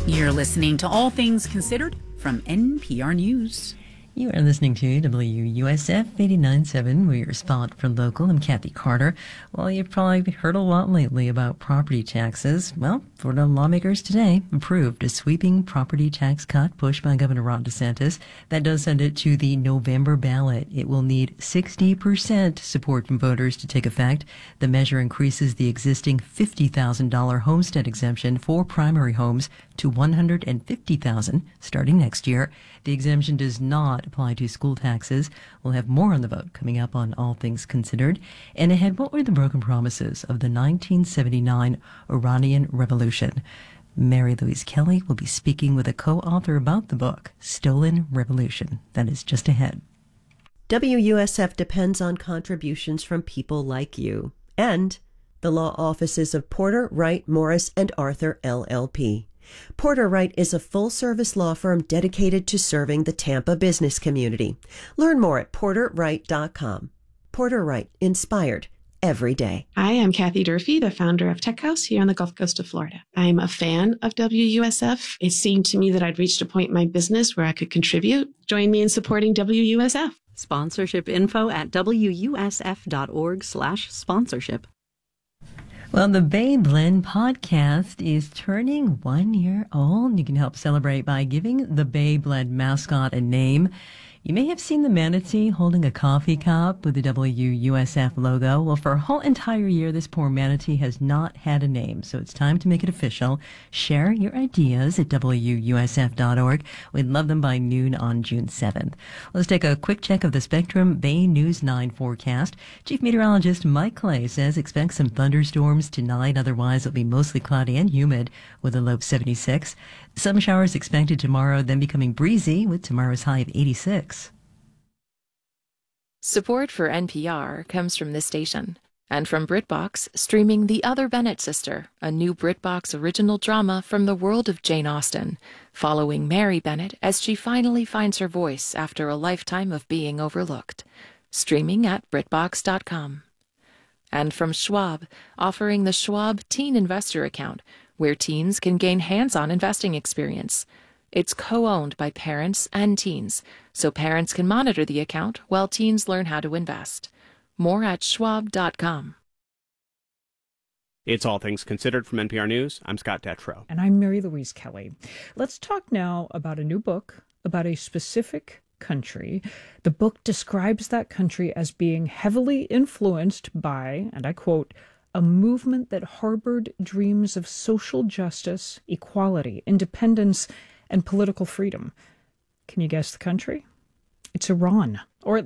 You're listening to All Things Considered from NPR News. You are listening to WUSF 89.7. We're your spot for local. I'm Kathy Carter. Well, you've probably heard a lot lately about property taxes. Well, Florida lawmakers today approved a sweeping property tax cut pushed by Governor Ron DeSantis. That does send it to the November ballot. It will need 60% support from voters to take effect. The measure increases the existing $50,000 homestead exemption for primary homes to $150,000 starting next year. The exemption does not apply to school taxes. We'll have more on the vote coming up on All Things Considered. And ahead, what were the broken promises of the 1979 Iranian Revolution? Mary Louise Kelly will be speaking with a co-author about the book, Stolen Revolution. That is just ahead. WUSF depends on contributions from people like you and the law offices of Porter, Wright, Morris, and Arthur, LLP. Porter Wright is a full-service law firm dedicated to serving the Tampa business community. Learn more at porterwright.com. Porter Wright, inspired every day. Hi, I'm Kathy Durfee, the founder of Tech House here on the Gulf Coast of Florida. I'm a fan of WUSF. It seemed to me that I'd reached a point in my business where I could contribute. Join me in supporting WUSF. Sponsorship info at wusf.org/sponsorship. Well, the Bay Blend podcast is turning 1 year old. You can help celebrate by giving the Bay Blend mascot a name. You may have seen the manatee holding a coffee cup with the WUSF logo. Well, for a whole entire year, this poor manatee has not had a name, so it's time to make it official. Share your ideas at WUSF.org. We'd love them by noon on June 7th. Let's take a quick check of the Spectrum Bay News 9 forecast. Chief Meteorologist Mike Clay says expect some thunderstorms tonight. Otherwise, it'll be mostly cloudy and humid with a low of 76. Some showers expected tomorrow, then becoming breezy with tomorrow's high of 86. Support for NPR comes from this station and from BritBox, streaming The Other Bennett Sister, a new BritBox original drama from the world of Jane Austen, following Mary Bennett as she finally finds her voice after a lifetime of being overlooked. Streaming at BritBox.com. And from Schwab, offering the Schwab Teen Investor Account, where teens can gain hands-on investing experience. It's co-owned by parents and teens, so parents can monitor the account while teens learn how to invest. More at schwab.com. It's All Things Considered from NPR News. I'm Scott Detrow. And I'm Mary Louise Kelly. Let's talk now about a new book about a specific country. The book describes that country as being heavily influenced by, and I quote, a movement that harbored dreams of social justice, equality, independence, and political freedom. Can you guess the country? It's Iran, or at